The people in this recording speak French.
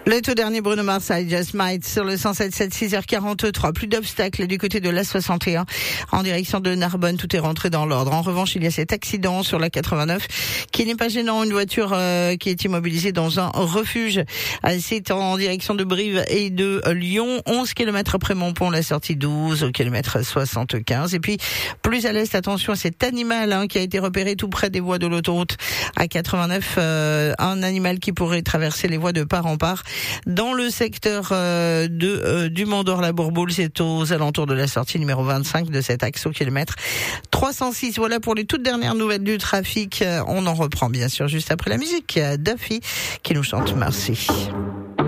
Le tout dernier Bruno Mars, I Just Might, sur le 107.7, 6h43. Plus d'obstacles du côté de l'A61 en direction de Narbonne. Tout est rentré dans l'ordre. En revanche, il y a cet accident sur la 89 qui n'est pas gênant. Une voiture qui est immobilisée dans un refuge. C'est en direction de Brive et de Lyon. 11 km après Montpont, la sortie 12 au kilomètre 75. Et puis, plus à l'est, attention à cet animal qui a été repéré tout près des voies de l'autoroute A89. Un animal qui pourrait traverser les voies de part en part. Dans le secteur du Mont-d'Or-la-Bourboule, c'est aux alentours de la sortie numéro 25 de cet axe au kilomètre 306. Voilà pour les toutes dernières nouvelles du trafic. On en reprend bien sûr juste après la musique. Duffy qui nous chante Merci.